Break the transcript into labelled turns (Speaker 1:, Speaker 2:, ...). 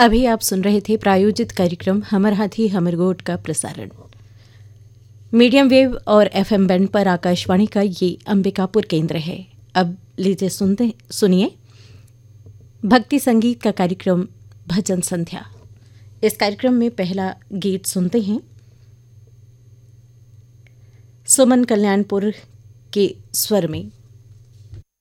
Speaker 1: अभी आप सुन रहे थे प्रायोजित कार्यक्रम हमर हाथी हमर गोठ का प्रसारण मीडियम वेव और एफएम बैंड पर आकाशवाणी का ये अंबिकापुर केंद्र है। अब लीजिए सुनिए भक्ति संगीत का कार्यक्रम भजन संध्या। इस कार्यक्रम में पहला गीत सुनते हैं सुमन कल्याणपुर के स्वर में।